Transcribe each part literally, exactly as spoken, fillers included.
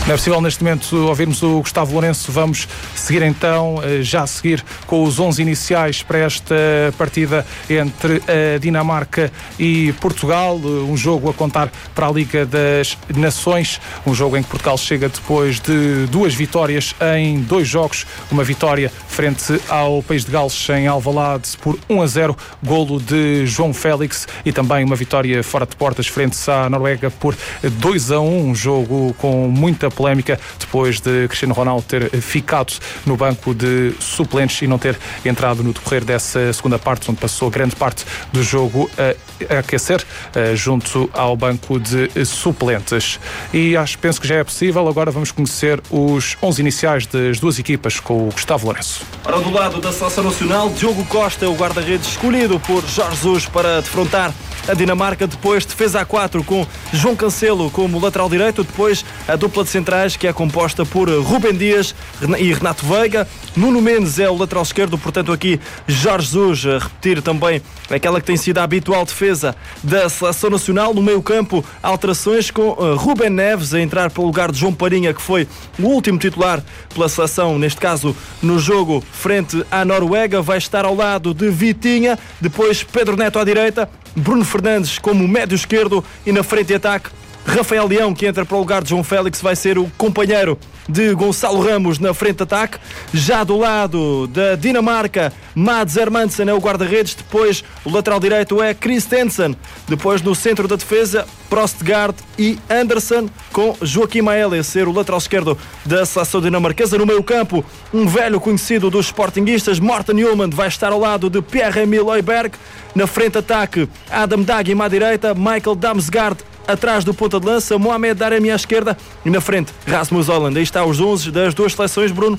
Não é possível neste momento ouvirmos o Gustavo Lourenço. Vamos seguir então, já a seguir, com os onze iniciais para esta partida entre a Dinamarca e Portugal. Um jogo a contar para a Liga das Nações. Um jogo em que Portugal chega depois de duas vitórias em dois jogos. Uma vitória frente ao País de Gales em Alvalade por um a zero, golo de João Félix, e também uma vitória fora de portas frente à Noruega por dois a um. Um jogo com muita polémica depois de Cristiano Ronaldo ter ficado no banco de suplentes e não ter entrado no decorrer dessa segunda parte, onde passou grande parte do jogo a aquecer junto ao banco de suplentes. E acho, penso que já é possível. Agora vamos conhecer os onze iniciais das duas equipas com o Gustavo Lourenço. Ora, do lado da Seleção Nacional, Diogo Costa, o guarda-redes escolhido por Jorge Jesus para defrontar a Dinamarca. Depois defesa a quatro com João Cancelo como lateral direito. Depois a dupla de centrais, que é composta por Rubem Dias e Renato Veiga. Nuno Mendes é o lateral esquerdo, portanto aqui Jorge Jesus a repetir também aquela que tem sido a habitual defesa da Seleção Nacional. No meio campo, alterações com uh, Rubem Neves a entrar pelo lugar de João Parinha, que foi o último titular pela seleção, neste caso no jogo frente à Noruega. Vai estar ao lado de Vitinha. Depois Pedro Neto à direita, Bruno Fernandes como médio esquerdo, e na frente de ataque Rafael Leão, que entra para o lugar de João Félix, vai ser o companheiro de Gonçalo Ramos na frente de ataque. Já do lado da Dinamarca, Mads Hermansen é o guarda-redes. Depois o lateral direito é Christensen. Depois no centro da defesa, Prostgaard e Andersen, com Joaquim Maele a ser o lateral esquerdo da seleção dinamarquesa. No meio campo, um velho conhecido dos sportinguistas, Morten Hjulmand, vai estar ao lado de Pierre-Emile Højbjerg. Na frente de ataque, Adam Dagim à direita, Michael Damsgaard atrás do ponta de lança, Mohamed Daremi à esquerda, e na frente Rasmus Højlund. Aí está os onze das duas seleções, Bruno.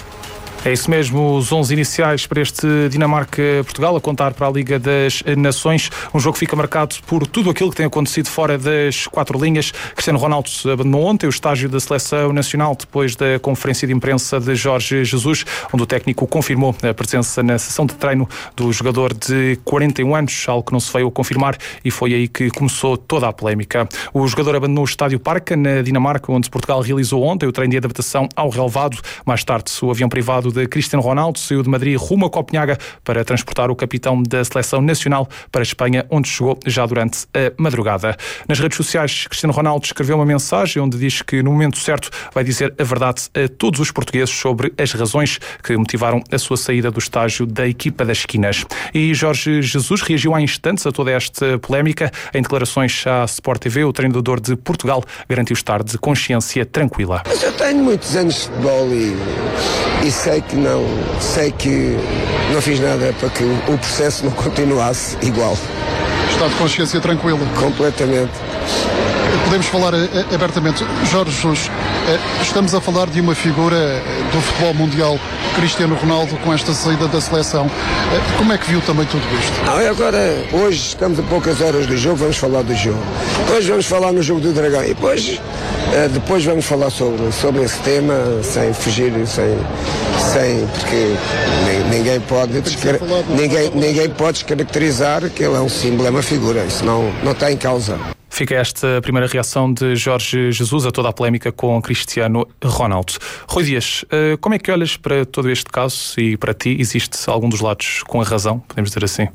É isso mesmo, os onze iniciais para este Dinamarca-Portugal, a contar para a Liga das Nações. Um jogo que fica marcado por tudo aquilo que tem acontecido fora das quatro linhas. Cristiano Ronaldo abandonou ontem o estágio da Seleção Nacional depois da conferência de imprensa de Jorge Jesus, onde o técnico confirmou a presença na sessão de treino do jogador de quarenta e um anos, algo que não se veio a confirmar, e foi aí que começou toda a polémica. O jogador abandonou o estádio Parca, na Dinamarca, onde Portugal realizou ontem o treino de adaptação ao relevado. Mais tarde, o avião privado de Cristiano Ronaldo saiu de Madrid rumo a Copenhaga para transportar o capitão da Seleção Nacional para a Espanha, onde chegou já durante a madrugada. Nas redes sociais, Cristiano Ronaldo escreveu uma mensagem onde diz que no momento certo vai dizer a verdade a todos os portugueses sobre as razões que motivaram a sua saída do estágio da equipa das esquinas. E Jorge Jesus reagiu há instantes a toda esta polémica. Em declarações à Sport T V, o treinador de Portugal garantiu estar de consciência tranquila. Mas eu tenho muitos anos de futebol e, e sei que não, sei que não fiz nada para que o, o processo não continuasse igual. Está de consciência tranquila? Completamente. Podemos falar abertamente. Jorge Jesus, estamos a falar de uma figura do futebol mundial, Cristiano Ronaldo, com esta saída da seleção. Como é que viu também tudo isto? Não, agora, hoje estamos a poucas horas do jogo, vamos falar do jogo. Hoje vamos falar no jogo do Dragão e depois, depois vamos falar sobre, sobre esse tema, sem fugir, sem, sem porque ninguém pode, descar... ninguém, ninguém pode descaracterizar que ele é um símbolo, é uma figura, isso não, não está em causa. Fica esta primeira reação de Jorge Jesus a toda a polémica com Cristiano Ronaldo. Rui Dias, como é que olhas para todo este caso e para ti existe algum dos lados com a razão, podemos dizer assim?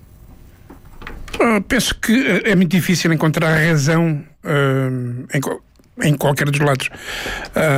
Uh, penso que é muito difícil encontrar razão uh, em, em qualquer dos lados. Uh,